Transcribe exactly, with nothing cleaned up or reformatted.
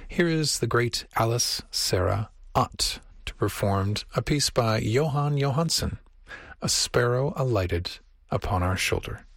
Here is the great Alice Sarah Ott to perform a piece by Johan Johansson, A Sparrow Alighted Upon Our Shoulder.